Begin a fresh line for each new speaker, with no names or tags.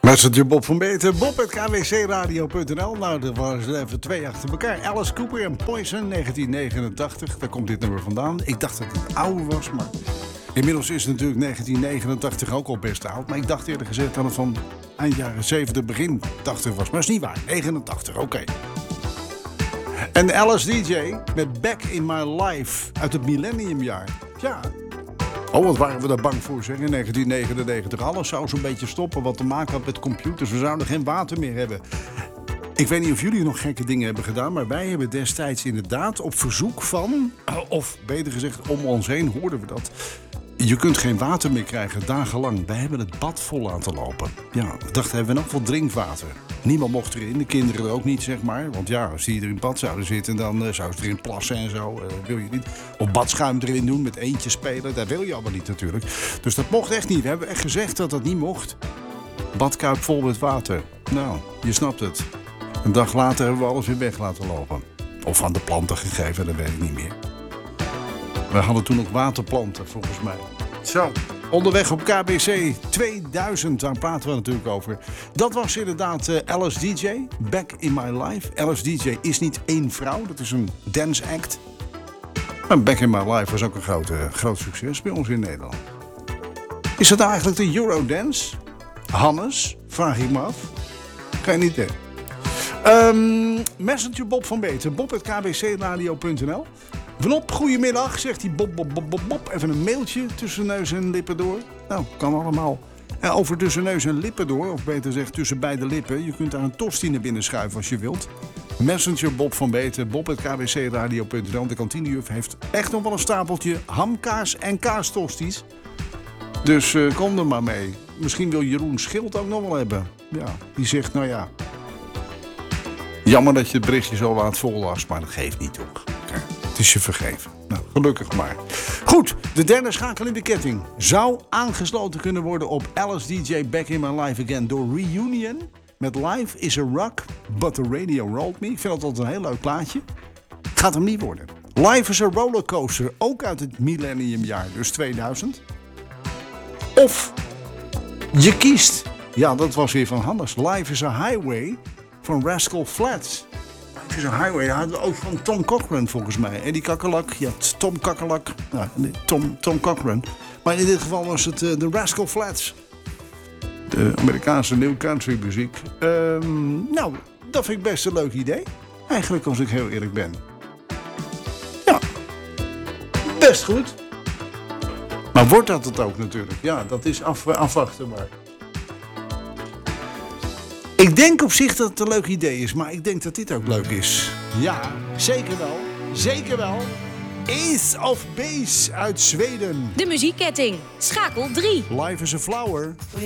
Messenger Bob van Beeten, bob@kwcradio.nl. Nou, er waren er even twee achter elkaar. Alice Cooper en Poison, 1989. Daar komt dit nummer vandaan. Ik dacht dat het oude was, maar inmiddels is het natuurlijk 1989 ook al best oud. Maar ik dacht eerder gezegd dat het van eind jaren 70, begin 80 was. Maar dat is niet waar, 89, oké. En Alice DJ met Back in My Life uit het millenniumjaar. Ja. Oh, wat waren we daar bang voor, zeg, in 1999. Alles zou zo'n beetje stoppen wat te maken had met computers. We zouden geen water meer hebben. Ik weet niet of jullie nog gekke dingen hebben gedaan, maar wij hebben destijds inderdaad op verzoek van, of beter gezegd om ons heen hoorden we dat. Je kunt geen water meer krijgen, dagenlang. Wij hebben het bad vol laten lopen. Ja, we dachten, hebben we nog wel drinkwater. Niemand mocht erin, de kinderen er ook niet, zeg maar. Want ja, als die er in bad zouden zitten, dan zouden ze erin plassen en zo. Wil je niet. Of badschuim erin doen, met eentjes spelen. Dat wil je allemaal niet natuurlijk. Dus dat mocht echt niet. We hebben echt gezegd dat dat niet mocht. Badkuip vol met water. Nou, je snapt het. Een dag later hebben we alles weer weg laten lopen. Of aan de planten gegeven, dat weet ik niet meer. We hadden toen ook waterplanten, volgens mij. Zo, onderweg op KBC 2000, daar praten we natuurlijk over. Dat was inderdaad Alice DJ, Back in My Life. Alice DJ is niet één vrouw, dat is een dance act. Maar Back in My Life was ook een groot succes bij ons in Nederland. Is dat nou eigenlijk de Eurodance? Hannes, vraag ik me af. Geen idee. Messenger Bob van Beeten, bob@kbcradio.nl. Bob, goedemiddag, zegt hij Bob. Even een mailtje tussen neus en lippen door. Nou, kan allemaal. En over tussen neus en lippen door, of beter gezegd tussen beide lippen. Je kunt daar een tosti naar binnen schuiven als je wilt. Messenger Bob van Beeten, bob@kbcradio.nl. De kantinejuf heeft echt nog wel een stapeltje hamkaas en kaastosties. Dus kom er maar mee. Misschien wil Jeroen Schild ook nog wel hebben. Ja, die zegt, nou ja, jammer dat je het berichtje zo laat vol was, maar dat geeft niet, toch? Het is je vergeven. Nou, gelukkig maar. Goed, de derde schakel in de ketting zou aangesloten kunnen worden op Alice DJ Back in My Life Again door Reunion. Met Life is a Rock, but the radio rolled me. Ik vind dat altijd een heel leuk plaatje. Gaat hem niet worden. Life is a Rollercoaster, ook uit het millenniumjaar, dus 2000. Of je kiest, ja, dat was weer van Hannes. Life is a Highway van Rascal Flatts. Life is a Highway, ja, ook van Tom Cochrane volgens mij. En die kakkelak, ja, Tom Kakkelak, nou, Tom Cochrane. Maar in dit geval was het de Rascal Flatts. De Amerikaanse new country muziek. Nou, dat vind ik best een leuk idee. Eigenlijk, als ik heel eerlijk ben. Ja, best goed. Maar wordt dat het ook natuurlijk? Ja, dat is afwachten maar. Ik denk op zich dat het een leuk idee is, maar ik denk dat dit ook leuk is. Ja, zeker wel. Zeker wel. Ace of Base uit Zweden.
De muziekketting. Schakel 3.
Life is a Flower.